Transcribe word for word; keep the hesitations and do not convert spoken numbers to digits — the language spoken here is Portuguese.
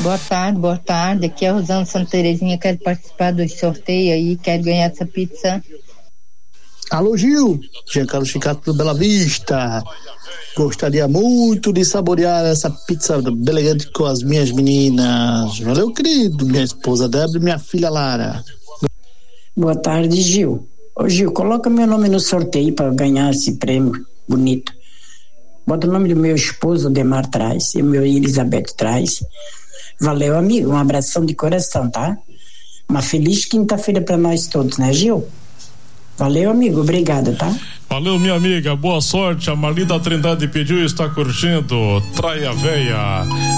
Boa tarde, boa tarde. Aqui é a Rosana Santa Terezinha, quero participar do sorteio aí, quero ganhar essa pizza. Alô, Gil, Giancarlo Chicato do Bela Vista. Gostaria muito de saborear essa pizza bem elegante com as minhas meninas. Valeu, querido, minha esposa Débora e minha filha Lara. Boa tarde, Gil. Ô, Gil, coloca meu nome no sorteio para ganhar esse prêmio bonito. Bota o nome do meu esposo, Demar Traz, e o meu Elizabeth Traz. Valeu, amigo. Um abração de coração, tá? Uma feliz quinta-feira para nós todos, né, Gil? Valeu, amigo. Obrigada, tá? Valeu, minha amiga. Boa sorte. A Marli da Trindade pediu e está curtindo Traia Véia.